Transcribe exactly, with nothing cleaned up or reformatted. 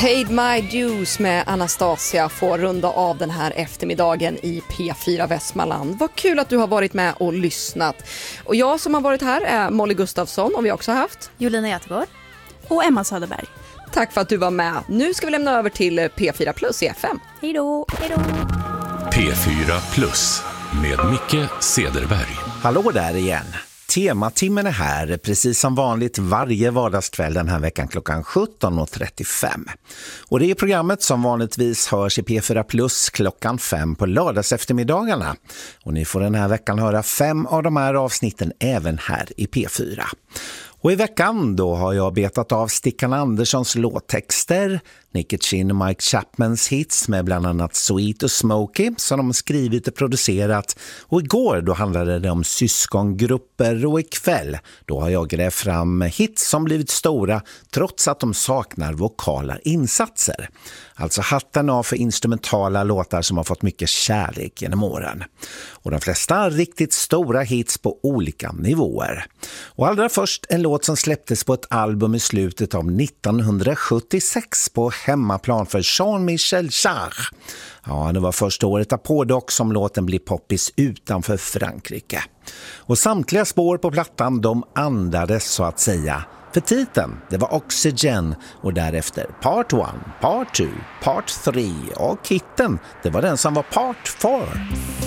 Paid My Dues med Anastasia får runda av den här eftermiddagen i P fyra Västmanland. Vad kul att du har varit med och lyssnat. Och jag som har varit här är Molly Gustafsson och vi har också haft Jolina Jättegård och Emma Söderberg. Tack för att du var med. Nu ska vi lämna över till P fyra Plus i F M. Hej då. Hej då. P fyra Plus med Micke Sederberg. Hallå där igen. Tematimmen är här precis som vanligt varje vardagskväll den här veckan klockan sjutton och trettiofem. Och det är programmet som vanligtvis hörs i P fyra Plus klockan fem på lördags eftermiddagarna. Och ni får den här veckan höra fem av de här avsnitten även här i P fyra. Och i veckan då har jag betat av Stickan Anderssons låttexter, Nicky Chin och Mike Chapmans hits med bland annat Sweet och Smokey som de skrivit och producerat. Och igår då handlade det om syskongrupper och ikväll då har jag grävt fram hits som blivit stora trots att de saknar vokala insatser. Alltså hatten av för instrumentala låtar som har fått mycket kärlek genom åren. Och de flesta riktigt stora hits på olika nivåer. Och allra först en låt som släpptes på ett album i slutet av nittonhundrasjuttiosex på hemmaplan för Jean-Michel Jarre. Ja, det var första året därpå dock som låten blir poppis utanför Frankrike. Och samtliga spår på plattan de andades så att säga. För titeln, det var Oxygen och därefter Part ett, Part två, Part tre och hitten, det var den som var Part fyra.